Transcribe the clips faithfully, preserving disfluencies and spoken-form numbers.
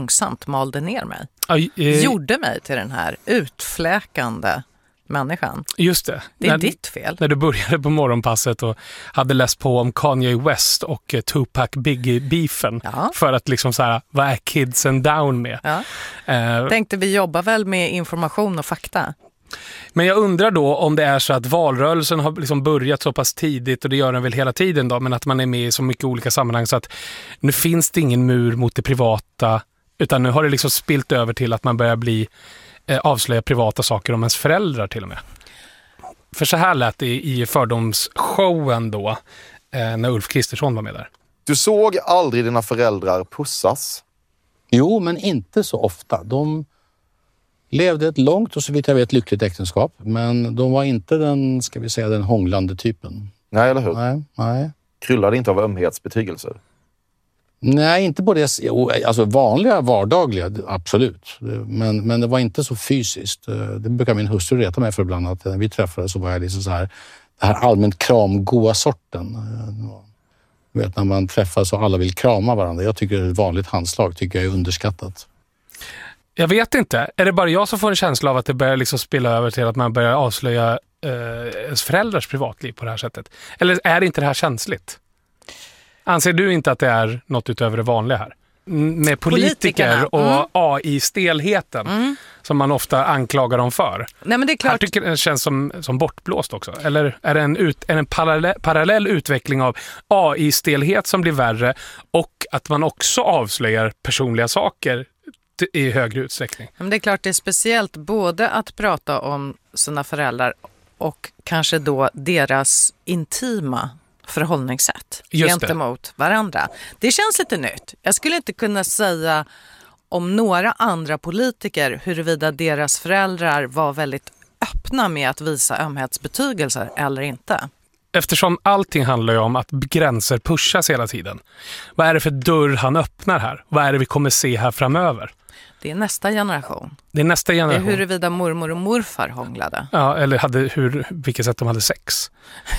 långsamt malde ner mig. Aj, eh, Gjorde mig till den här utfläkande människan. Just det. Det är när, ditt fel. När du började på morgonpasset och hade läst på om Kanye West och eh, Tupac Biggie-beefen. Ja. För att liksom så här, vad är kidsen down med? Ja. Eh, Tänkte vi jobbar väl med information och fakta. Men jag undrar då om det är så att valrörelsen har liksom börjat så pass tidigt, och det gör den väl hela tiden då, men att man är med i så mycket olika sammanhang så att nu finns det ingen mur mot det privata, utan nu har det liksom spilt över till att man börjar bli eh, avslöja privata saker om ens föräldrar till och med. För så här lät det i fördomsshowen då, eh, när Ulf Kristersson var med där. Du såg aldrig dina föräldrar pussas? Jo, men inte så ofta. De levde ett långt och så vitt jag vet lyckligt äktenskap, men de var inte den, ska vi säga, den hånglande typen. Nej, eller hur? Nej, nej. Kryllade inte av ömhetsbetygelser? Nej, inte på det, alltså vanliga, vardagliga, absolut. Men, men det var inte så fysiskt. Det brukar min hustru reta mig för ibland, att när vi träffades så var jag liksom så här, det här allmänt kramgoa sorten. Du vet, när man träffas och alla vill krama varandra. Jag tycker ett vanligt handslag tycker jag är underskattat. Jag vet inte. Är det bara jag som får en känsla av att det börjar liksom spilla över till att man börjar avslöja eh, ens föräldrars privatliv på det här sättet? Eller är inte det här känsligt? Anser du inte att det är något utöver det vanliga här? Med politiker och mm. A I-stelheten mm. som man ofta anklagar dem för. Nej, men det är klart. Här tycker det känns som, som bortblåst också. Eller är det en, ut, är det en parallell, parallell utveckling av A I-stelhet som blir värre, och att man också avslöjar personliga saker i högre utsträckning? Men det är klart, det är speciellt både att prata om sina föräldrar och kanske då deras intima förhållningssätt gentemot varandra. Det känns lite nytt. Jag skulle inte kunna säga om några andra politiker huruvida deras föräldrar var väldigt öppna med att visa ömhetsbetygelser eller inte. Eftersom allting handlar ju om att gränser pushas hela tiden. Vad är det för dörr han öppnar här? Vad är det vi kommer se här framöver? Det är nästa generation. Det är nästa generation. Det är huruvida mormor och morfar hånglade. Ja, eller hade, hur, vilket sätt de hade sex.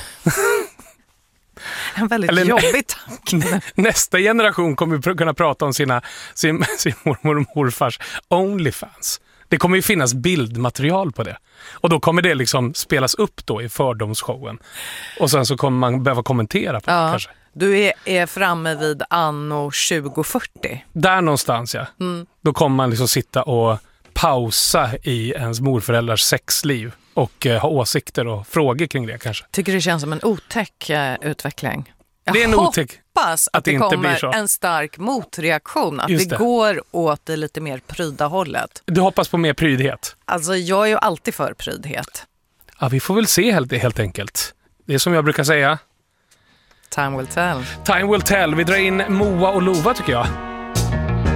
En väldigt Eller, jobbig tanke. Nästa generation kommer kunna prata om sina, sin, sin mormor och morfars OnlyFans. Det kommer ju finnas bildmaterial på det. Och då kommer det liksom spelas upp då i fördomsshowen. Och sen så kommer man behöva kommentera på ja, det kanske. Du är, är framme vid anno tjugo fyrtio. Där någonstans, ja. Mm. Då kommer man liksom sitta och pausa i ens morföräldrars sexliv och eh, ha åsikter och frågor kring det kanske. Tycker det känns som en otäck eh, utveckling. Jag det är en otäck hoppas att, att det, det inte kommer blir så. En stark motreaktion. Att Just vi det. går åt det lite mer pryda hållet. Du hoppas på mer prydhet? Alltså jag är ju alltid för prydhet. Ja, vi får väl se helt, helt enkelt. Det är som jag brukar säga. Time will tell. Time will tell. Vi drar in Moa och Lova tycker jag.